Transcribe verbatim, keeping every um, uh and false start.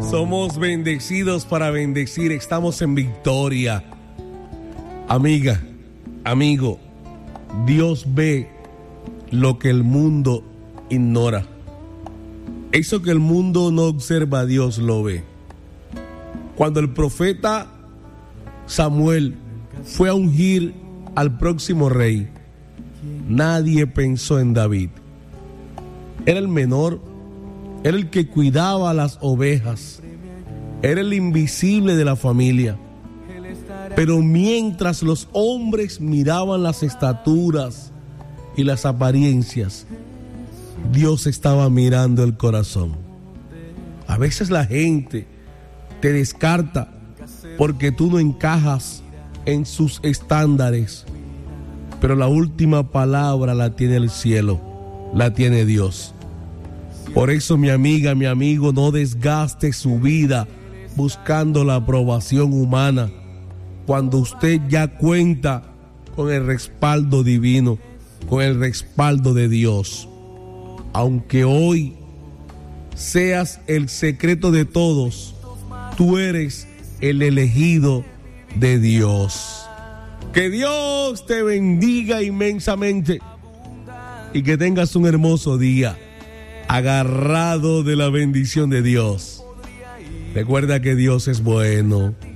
Somos bendecidos para bendecir. Estamos en victoria. Amiga, amigo, Dios ve lo que el mundo ignora. Eso que el mundo no observa, Dios lo ve. Cuando el profeta Samuel fue a ungir al próximo rey, nadie pensó en David. Era el menor, era el que cuidaba las ovejas, era el invisible de la familia. Pero mientras los hombres miraban las estaturas y las apariencias, Dios estaba mirando el corazón. A veces la gente te descarta porque tú no encajas en sus estándares, pero la última palabra la tiene el cielo, la tiene Dios. Por eso, mi amiga, mi amigo, no desgaste su vida buscando la aprobación humana, cuando usted ya cuenta con el respaldo divino, con el respaldo de Dios. Aunque hoy seas el secreto de todos, tú eres el elegido de Dios. Que Dios te bendiga inmensamente y que tengas un hermoso día, agarrado de la bendición de Dios. Recuerda que Dios es bueno.